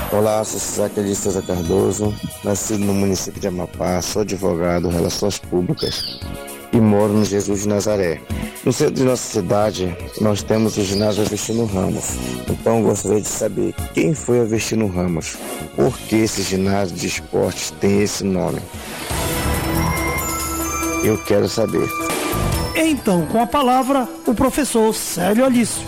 Olá, sou Isaac de Souza Cardoso, nascido no município de Amapá, sou advogado, relações públicas e moro no Jesus de Nazaré. No centro de nossa cidade, nós temos o ginásio Avestino Ramos. Então, gostaria de saber quem foi Avestino Ramos, por que esse ginásio de esportes tem esse nome. Eu quero saber. Então, com a palavra, o professor Célio Alício.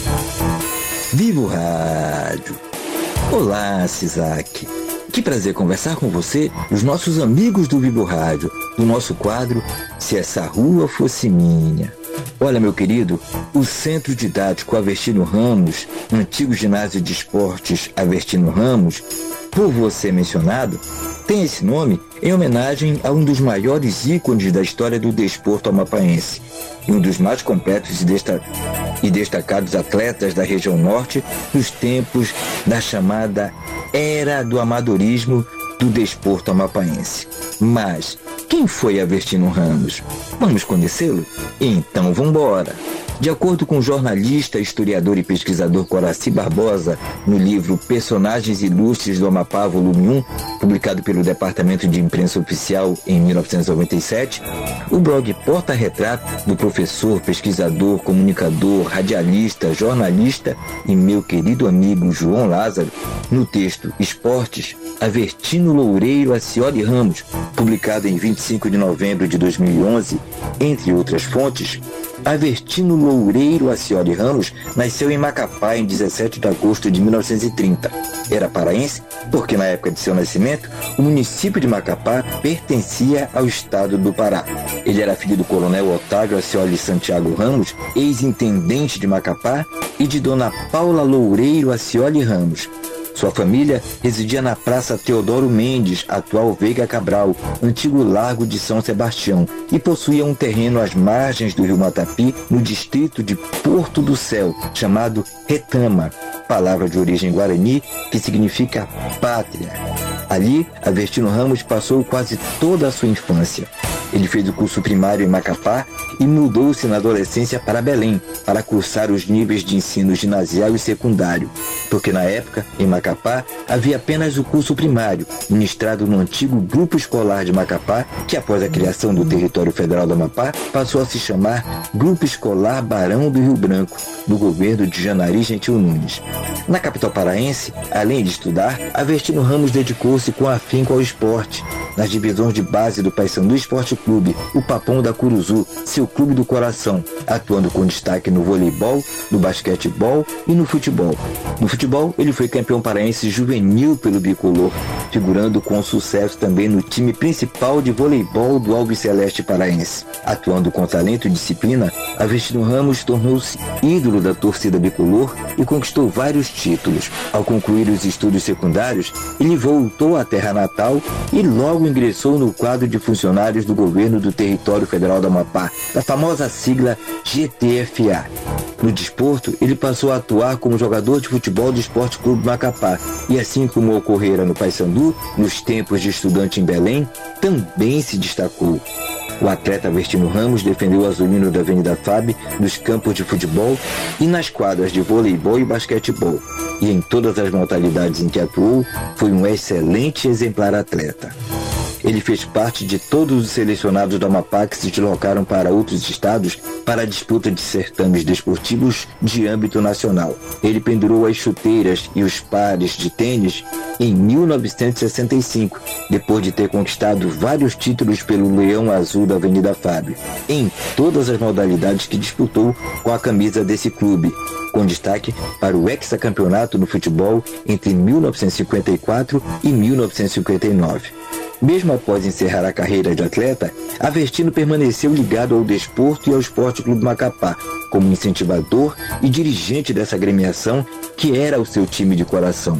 Viva o rádio! Olá, Isaac. Que prazer conversar com você, os nossos amigos do Vivo Rádio, do nosso quadro Se Essa Rua Fosse Minha. Olha, meu querido, o Centro Didático Avestino Ramos, antigo ginásio de esportes Avestino Ramos, por você mencionado, tem esse nome em homenagem a um dos maiores ícones da história do desporto amapaense e um dos mais completos e destacados atletas da região norte nos tempos da chamada Era do Amadorismo do desporto amapaense. Mas quem foi Avestino Ramos? Vamos conhecê-lo? Então vambora! De acordo com o jornalista, historiador e pesquisador Coraci Barbosa, no livro Personagens Ilustres do Amapá, volume 1, publicado pelo Departamento de Imprensa Oficial em 1997, o blog Porta-Retrato do professor, pesquisador, comunicador, radialista, jornalista e meu querido amigo João Lázaro, no texto Esportes, Avestino Loureiro Acioli Ramos, publicado em 25 de novembro de 2011, entre outras fontes, Avestino Loureiro Acioli Ramos nasceu em Macapá em 17 de agosto de 1930. Era paraense porque, na época de seu nascimento, o município de Macapá pertencia ao estado do Pará. Ele era filho do coronel Otávio Acioli Santiago Ramos, ex-intendente de Macapá, e de dona Paula Loureiro Acioli Ramos. Sua família residia na Praça Teodoro Mendes, atual Veiga Cabral, antigo Largo de São Sebastião, e possuía um terreno às margens do rio Matapi, no distrito de Porto do Céu, chamado Retama, palavra de origem guarani que significa pátria. Ali, Avestino Ramos passou quase toda a sua infância. Ele fez o curso primário em Macapá e mudou-se na adolescência para Belém, para cursar os níveis de ensino ginasial e secundário, porque na época, em Macapá, havia apenas o curso primário, ministrado no antigo Grupo Escolar de Macapá, que após a criação do território federal do Amapá, passou a se chamar Grupo Escolar Barão do Rio Branco, no governo de Janari Gentil Nunes. Na capital paraense, além de estudar, Avestino Ramos dedicou-se com afinco ao esporte, nas divisões de base do Paysandu Esporte Clube, o Papão da Curuzu, seu clube do coração, atuando com destaque no voleibol, no basquetebol e no futebol. No futebol, ele foi campeão paraense juvenil pelo bicolor, figurando com sucesso também no time principal de voleibol do Alves Celeste paraense. Atuando com talento e disciplina, Avestino Ramos tornou-se ídolo da torcida bicolor e conquistou vários títulos. Ao concluir os estudos secundários, ele voltou à terra natal e logo ingressou no quadro de funcionários do governo do Território Federal do Amapá, da famosa sigla GTFA. No desporto, ele passou a atuar como jogador de futebol do Esporte Clube Macapá e, assim como ocorrera no Paysandu, nos tempos de estudante em Belém, também se destacou. O atleta Avestino Ramos defendeu o azulino da Avenida Fábio nos campos de futebol e nas quadras de voleibol e basquetebol. E em todas as modalidades em que atuou, foi um excelente exemplar atleta. Ele fez parte de todos os selecionados do Amapá que se deslocaram para outros estados para a disputa de certames desportivos de âmbito nacional. Ele pendurou as chuteiras e os pares de tênis em 1965, depois de ter conquistado vários títulos pelo Leão Azul da Avenida Fábio, em todas as modalidades que disputou com a camisa desse clube, com destaque para o hexacampeonato no futebol entre 1954 e 1959. Mesmo após encerrar a carreira de atleta, Avestino permaneceu ligado ao desporto e ao Esporte Clube Macapá, como incentivador e dirigente dessa agremiação que era o seu time de coração.